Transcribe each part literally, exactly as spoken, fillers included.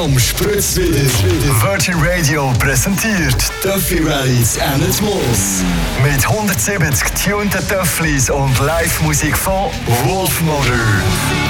Am spritzt wieder. Virgin Radio präsentiert Töffli Rallies and Moss. Mit hundertsiebzig tunten Töfflis und Live-Musik von Wolfmother,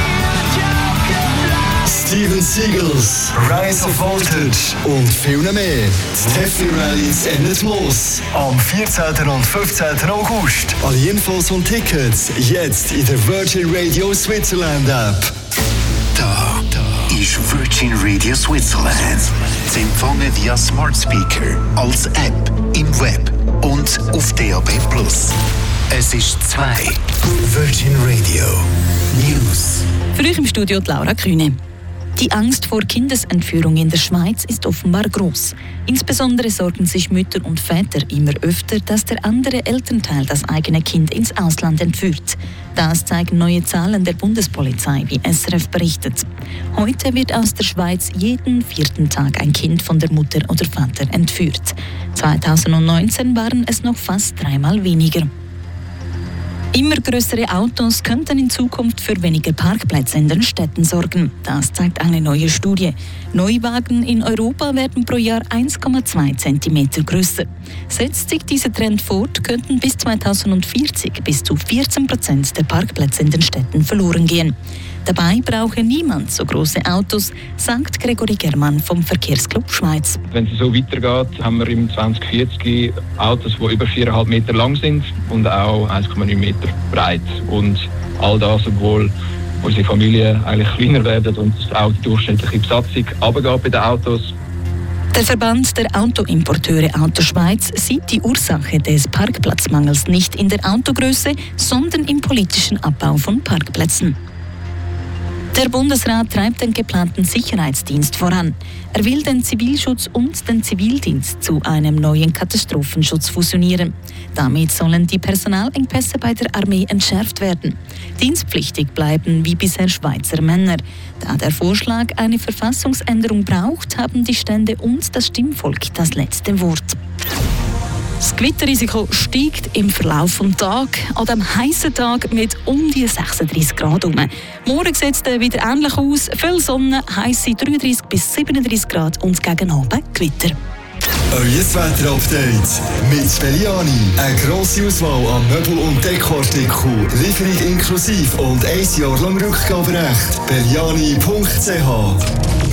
Steven Seagulls, Rise of Voltage und viel mehr. Die Töffli Rallies and Moss. Am vierzehnten und fünfzehnten August. Alle Infos und Tickets jetzt in der Virgin Radio Switzerland App. Da, da ist Virgin Radio Switzerland. Zu empfangen via Smart Speaker, als App, im Web und auf D A B plus. Es ist zwei. Virgin Radio News. Für euch im Studio die Laura Kühne. Die Angst vor Kindesentführung in der Schweiz ist offenbar groß. Insbesondere sorgen sich Mütter und Väter immer öfter, dass der andere Elternteil das eigene Kind ins Ausland entführt. Das zeigen neue Zahlen der Bundespolizei, wie S R F berichtet. Heute wird aus der Schweiz jeden vierten Tag ein Kind von der Mutter oder Vater entführt. zweitausendneunzehn waren es noch fast dreimal weniger. Immer größere Autos könnten in Zukunft für weniger Parkplätze in den Städten sorgen. Das zeigt eine neue Studie. Neuwagen in Europa werden pro Jahr eins Komma zwei Zentimeter größer. Setzt sich dieser Trend fort, könnten bis zweitausendvierzig bis zu vierzehn Prozent der Parkplätze in den Städten verloren gehen. Dabei brauche niemand so große Autos, sagt Gregory Germann vom Verkehrsclub Schweiz. Wenn es so weitergeht, haben wir im zwanzig vierzig Autos, die über vier Komma fünf Meter lang sind und auch eins Komma neun Meter breit. Und all das, obwohl unsere Familien eigentlich kleiner werden und auch die durchschnittliche Besatzung runtergeht bei den Autos. Der Verband der Autoimporteure Autoschweiz sieht die Ursache des Parkplatzmangels nicht in der Autogröße, sondern im politischen Abbau von Parkplätzen. Der Bundesrat treibt den geplanten Sicherheitsdienst voran. Er will den Zivilschutz und den Zivildienst zu einem neuen Katastrophenschutz fusionieren. Damit sollen die Personalengpässe bei der Armee entschärft werden. Dienstpflichtig bleiben wie bisher Schweizer Männer. Da der Vorschlag eine Verfassungsänderung braucht, haben die Stände und das Stimmvolk das letzte Wort. Das Gewitterrisiko steigt im Verlauf des Tages, an diesem heißen Tag mit um die sechsunddreißig Grad herum. Morgen sieht es wieder ähnlich aus, viel Sonne, heisse dreiunddreißig bis siebenunddreißig Grad und gegen Abend Gewitter. Euer Wetter-Update mit Belliani. Eine grosse Auswahl an Möbel- und Dekoartikeln, Lieferung inklusive und ein Jahr lang Rückgaberecht. belliani punkt c h